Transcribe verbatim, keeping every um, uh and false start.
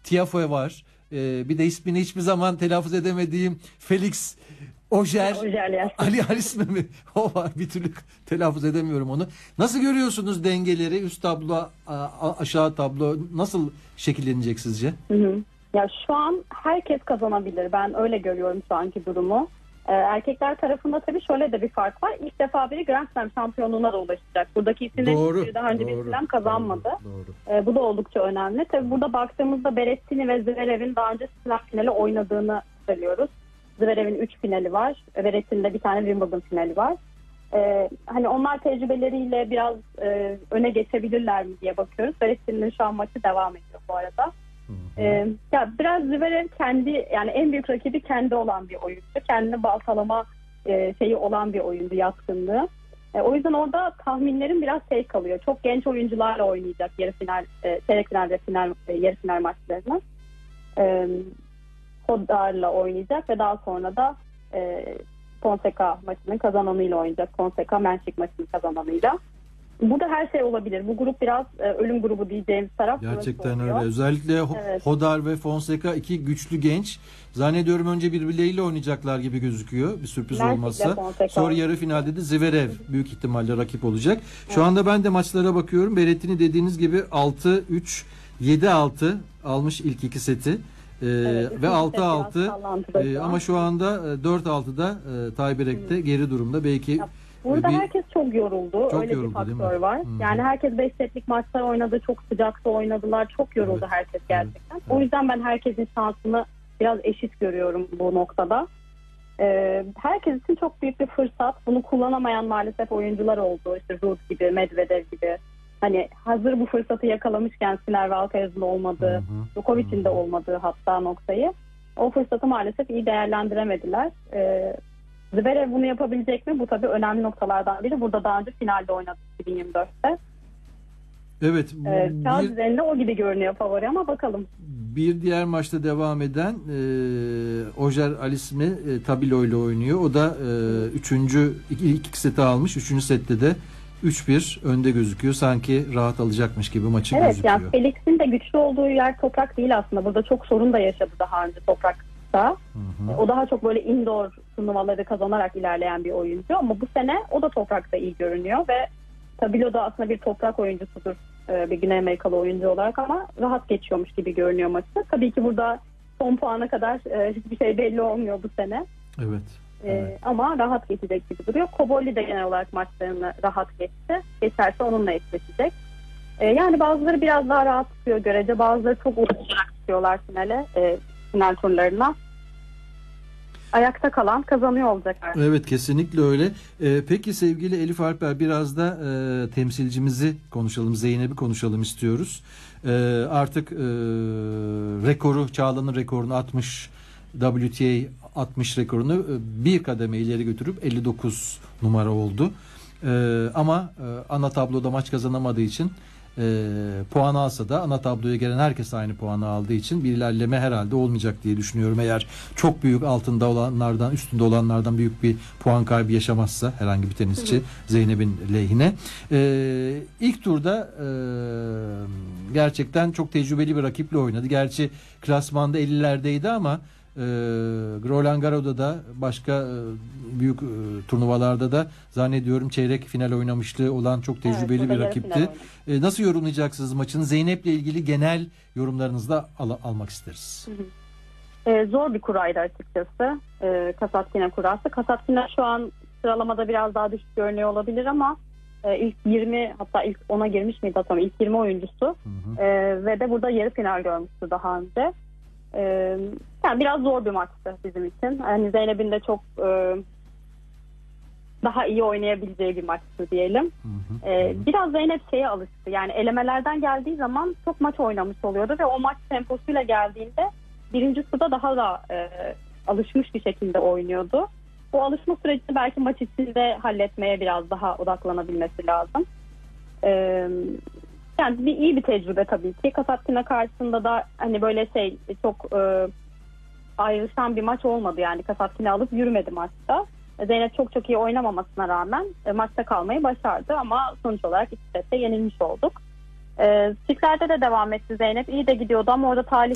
Tiafoe var. E, bir de ismini hiçbir zaman telaffuz edemediğim Felix Ojer, Ojer Ali Alisme mi? O var, bir türlü telaffuz edemiyorum onu. Nasıl görüyorsunuz dengeleri? Üst tablo, aşağı tablo nasıl şekillenecek sizce? Hı hı. Ya şu an herkes kazanabilir. Ben öyle görüyorum şu anki durumu. Ee, erkekler tarafında tabii şöyle de bir fark var. İlk defa biri Grand Slam şampiyonluğuna da ulaşacak. Buradaki isimlerin hiçbiri daha önce doğru, bir slam kazanmadı. Doğru, doğru. Ee, bu da oldukça önemli. Tabii burada baktığımızda Berrettini ve Zverev'in daha önce slam finali oynadığını söylüyoruz. Zverev'in üç finali var. Berrettini'de bir tane Wimbledon finali var. Ee, hani onlar tecrübeleriyle biraz e, öne geçebilirler mi diye bakıyoruz. Berrettini'nin şu an maçı devam ediyor bu arada. Ee, ya biraz Zverev kendi, yani en büyük rakibi kendi olan bir oyuncu. Kendini baltalama e, şeyi olan bir oyuncu, yatkınlığı. E, o yüzden orada tahminlerim biraz şey kalıyor. Çok genç oyuncularla oynayacak yarı final, e, çeyrek final ve final, e, yarı final maçlarını. E, Hodar'la oynayacak ve daha sonra da e, Fonseca maçının kazananıyla oynayacak. Fonseca Menchik maçının kazananıyla. Burada her şey olabilir. Bu grup biraz e, ölüm grubu diyeceğimiz taraf. Gerçekten öyle. Özellikle evet. Hodar ve Fonseca iki güçlü genç. Zannediyorum önce birbirleriyle oynayacaklar gibi gözüküyor. Bir sürpriz Menchik'le olmazsa. Fonseca. Sonra yarı finalde de Zverev büyük ihtimalle rakip olacak. Şu evet. anda ben de maçlara bakıyorum. Berrettini dediğiniz gibi altı üç yedi altı almış ilk iki seti. Ee, evet, ve altı altı e, ama şu anda e, dört altıda e, tiebreak'te hmm. geri durumda. Belki ya, burada bir, herkes çok yoruldu. Çok öyle yoruldu, bir faktör var. Hmm. Yani herkes beş setlik maçlar oynadı. Çok sıcakta oynadılar. Çok yoruldu evet. herkes gerçekten. Evet. O yüzden ben herkesin şansını biraz eşit görüyorum bu noktada. Ee, herkes için çok büyük bir fırsat. Bunu kullanamayan maalesef oyuncular oldu. İşte Ruud gibi, Medvedev gibi. Hani hazır bu fırsatı yakalamışken Sinner ve Alcaraz'ın olmadığı, Djokovic'in de olmadığı hatta noktayı, o fırsatı maalesef iyi değerlendiremediler. Ee, Zverev bunu yapabilecek mi? Bu tabii önemli noktalardan biri. Burada daha önce finalde oynadı iki bin yirmi dörtte. Evet. Ee, kağıt bir, üzerinde o gibi görünüyor favori ama bakalım. Bir diğer maçta devam eden e, Ojer Alisme e, Tabilo ile oynuyor. O da e, üçüncü ilk iki seti almış. Üçüncü sette de üç bir önde gözüküyor. Sanki rahat alacakmış gibi maçı evet, gözüküyor. Evet, yani Felix'in de güçlü olduğu yer toprak değil aslında. Burada çok sorun da yaşadı daha önce toprakta. Hı hı. O daha çok böyle indoor turnuvaları kazanarak ilerleyen bir oyuncu. Ama bu sene o da toprakta iyi görünüyor ve Tabilo da aslında bir toprak oyuncusudur. Bir Güney Amerikalı oyuncu olarak ama rahat geçiyormuş gibi görünüyor maçı. Tabii ki burada son puana kadar hiçbir şey belli olmuyor bu sene. Evet. Ee, evet. Ama rahat geçecek gibi duruyor. Cobolli de genel olarak maçlarını rahat geçti. Geçerse onunla eşleşecek. Ee, yani bazıları biraz daha rahat tutuyor görece. Bazıları çok uğraşarak tutuyorlar finale, e, final turlarına. Ayakta kalan kazanıyor olacak. Artık. Evet, kesinlikle öyle. Ee, peki sevgili Elif Alper, biraz da e, temsilcimizi konuşalım, Zeynep'i konuşalım istiyoruz. E, artık e, rekoru, Çağla'nın rekorunu atmış, W T A altmış rekorunu bir kademe ileri götürüp elli dokuz numara oldu. Ee, ama e, ana tabloda maç kazanamadığı için e, puan alsa da ana tabloya gelen herkes aynı puanı aldığı için bir ilerleme herhalde olmayacak diye düşünüyorum. Eğer çok büyük altında olanlardan, üstünde olanlardan büyük bir puan kaybı yaşamazsa herhangi bir tenisçi hı hı. Zeynep'in lehine. Ee, ilk turda e, gerçekten çok tecrübeli bir rakiple oynadı. Gerçi klasmanda ellilerdeydi ama E, Roland Garros'da da başka e, büyük e, turnuvalarda da zannediyorum çeyrek final oynamışlığı olan çok tecrübeli evet, bir rakipti. E, nasıl yorumlayacaksınız maçını? Zeynep'le ilgili genel yorumlarınızı da al- almak isteriz. Hı hı. E, zor bir kuraydı açıkçası. E, Kasatkina kurası. Kasatkina şu an sıralamada biraz daha düşük görünüyor olabilir ama e, ilk yirmi, hatta ilk ona girmiş miydi hatırlamıyorum. İlk yirmi oyuncusu. Hı hı. E, ve de burada yarı final görmüştü daha önce. Ee, yani biraz zor bir maçtı bizim için. Yani Zeynep'in de çok e, daha iyi oynayabileceği bir maçtı diyelim. Hı hı. Ee, biraz Zeynep şeye alıştı. Yani elemelerden geldiği zaman çok maç oynamış oluyordu ve o maç temposuyla geldiğinde birinci turda daha da e, alışmış bir şekilde oynuyordu. O alışma sürecini belki maç içinde halletmeye biraz daha odaklanabilmesi lazım. Ee, Yani bir iyi bir tecrübe tabii ki. Kasatkina karşısında da hani böyle şey çok e, ayrışan bir maç olmadı yani. Kasatkina alıp yürümedi maçta. Zeynep çok çok iyi oynamamasına rağmen e, maçta kalmayı başardı ama sonuç olarak iki sette yenilmiş olduk. E, Çiftlerde de devam etti Zeynep. İyi de gidiyordu ama orada talih